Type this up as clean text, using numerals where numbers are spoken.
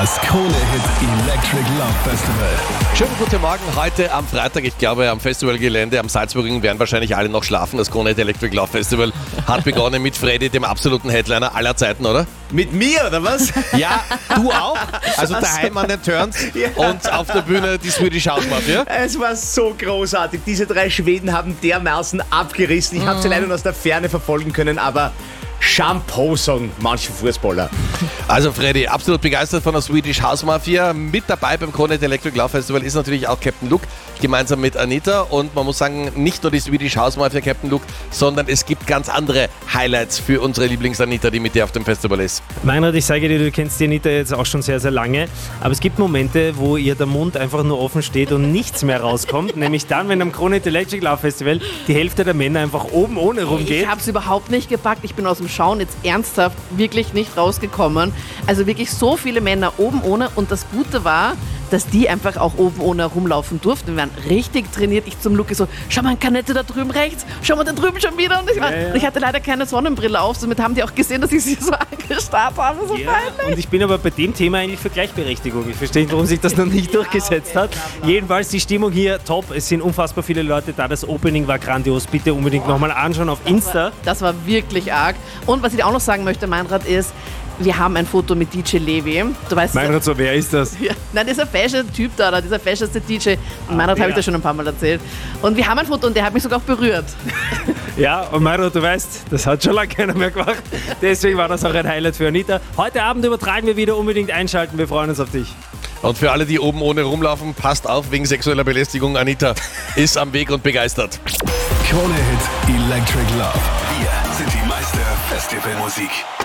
Das Krone-Hit Electric Love Festival. Schönen guten Morgen, heute am Freitag. Ich glaube, am Festivalgelände am Salzburgring werden wahrscheinlich alle noch schlafen. Das Krone-Hit Electric Love Festival hat begonnen mit Freddy, dem absoluten Headliner aller Zeiten, oder? Mit mir, oder was? Ja, du auch. Also daheim an den Turns und auf der Bühne die Swedish House Mafia. Es war so großartig. Diese 3 Schweden haben dermaßen abgerissen. Ich habe sie leider nur aus der Ferne verfolgen können, aber Shampoo sagen manche Fußballer. Also Freddy, absolut begeistert von der Swedish House Mafia. Mit dabei beim Krone Hit Electric Love Festival ist natürlich auch Captain Luke, gemeinsam mit Anita. Und man muss sagen, nicht nur die Swedish House Mafia, Captain Luke, sondern es gibt ganz andere Highlights für unsere Lieblings-Anita, die mit dir auf dem Festival ist. Meinrad, ich sage dir, du kennst die Anita jetzt auch schon sehr, sehr lange. Aber es gibt Momente, wo ihr der Mund einfach nur offen steht und nichts mehr rauskommt. Nämlich dann, wenn am Krone Hit Electric Love Festival die Hälfte der Männer einfach oben ohne rumgeht. Ich habe es überhaupt nicht gepackt. Ich bin aus dem Schauen jetzt ernsthaft wirklich nicht rausgekommen. Also wirklich so viele Männer oben ohne. Und das Gute war, dass die einfach auch oben ohne rumlaufen durften. Wir waren richtig trainiert. Ich zum Luki so, schau mal, Kanette da drüben rechts, schau mal da drüben schon wieder. Und ich hatte leider keine Sonnenbrille auf, somit haben die auch gesehen, dass ich sie so angestarrt habe. So peinlich. Und ich bin aber bei dem Thema eigentlich für Gleichberechtigung. Ich verstehe nicht, warum sich das noch nicht durchgesetzt hat. Jedenfalls die Stimmung hier top. Es sind unfassbar viele Leute da. Das Opening war grandios. Bitte unbedingt nochmal anschauen auf Insta. Das war wirklich arg. Und was ich auch noch sagen möchte, Meinrad, ist, wir haben ein Foto mit DJ Levi. Du weißt, Meinrad, so, wer ist das? Ja, nein, dieser Fashion-Typ da, dieser fashionste DJ. Und Meinrad habe ich das schon ein paar Mal erzählt. Und wir haben ein Foto und der hat mich sogar auch berührt. Ja, und Meinrad, du weißt, das hat schon lange keiner mehr gemacht. Deswegen war das auch ein Highlight für Anita. Heute Abend übertragen wir wieder, unbedingt einschalten. Wir freuen uns auf dich. Und für alle, die oben ohne rumlaufen, passt auf, wegen sexueller Belästigung. Anita ist am Weg und begeistert. Krone-Hit Electric Love. Wir sind die Meister Festivalmusik.